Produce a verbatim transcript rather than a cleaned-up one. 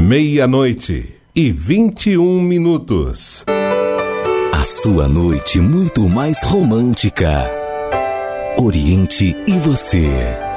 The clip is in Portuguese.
Meia-noite e vinte e um minutos. A sua noite muito mais romântica. Oriente e você.